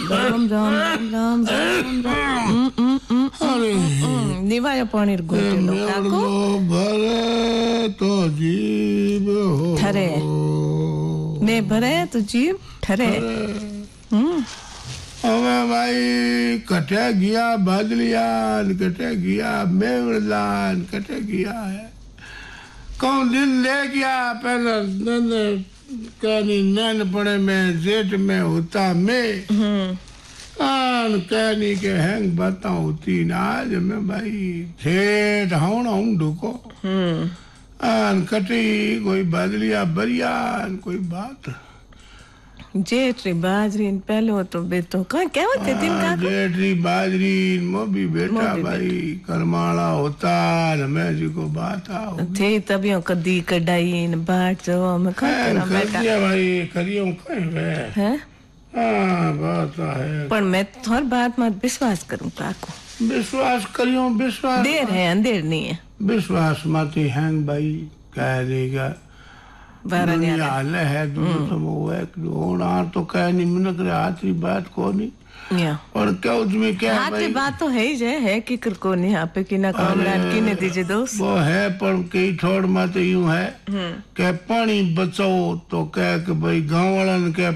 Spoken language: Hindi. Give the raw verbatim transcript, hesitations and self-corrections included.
राम राम राम राम राम अरे निवाया पानी गोटेलो काको भरे तो जीव हो ठरे मैं भरे तो जीव ठरे हम्म अबे भाई कटे गया बदलियान कटे गया मेवलान कटे गया है कौन दिन ले गया पहले नन कहनी नैन पड़े में जेठ में होता मैं आन कहनी के हैंग बाता होती ना आज में भाई जेठ हाउन हाउन ढुको आन कटी कोई बदलिया बरियान कोई बात जेठरी बाजरी पहले तो बेतो का क्या होते दिन का जेठरी बाजरी मो भी बेटा भाई करमाला होता न मैं जी को बात आओ थे तबियों कदी कडाई न बाट जो मैं का करा बेटा करिया भाई करियो कहीं वे हैं हां बात है पर मैं हर बात मत विश्वास करूं काको विश्वास करियो विश्वास देर है अंधेर नहीं है विश्वास माती हैंग भाई कह देगा दुनिया हाल है दुनिया तो वो है होना तो कह नहीं मिनक रे आखिरी बात को नहीं या और क्या उसमें क्या है आखिरी बात तो है ही जे है कि कर को नहीं यहाँ पे कि ना कामरान की ने दीजिए दोस्त वो है पर कई छोड़ में तो यूं है कि पानी बचाओ तो कह के भाई गांव वाला ने क्या